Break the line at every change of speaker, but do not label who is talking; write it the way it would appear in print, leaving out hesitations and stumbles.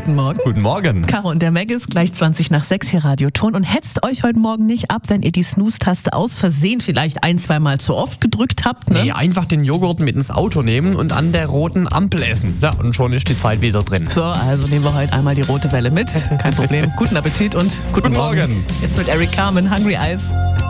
guten Morgen.
Guten Morgen.
Caro und der Meg ist gleich 20 nach 6 hier Radioton und hetzt euch heute Morgen nicht ab, wenn ihr die Snooze-Taste aus Versehen vielleicht 1-2 Mal zu oft gedrückt habt. Ne?
Nee, einfach den Joghurt mit ins Auto nehmen und an der roten Ampel essen. Ja, und schon ist die Zeit wieder drin.
So, also nehmen wir heute einmal die rote Welle mit. Kein Problem. Guten Appetit und guten Morgen. Jetzt mit Eric Carmen, Hungry Eyes.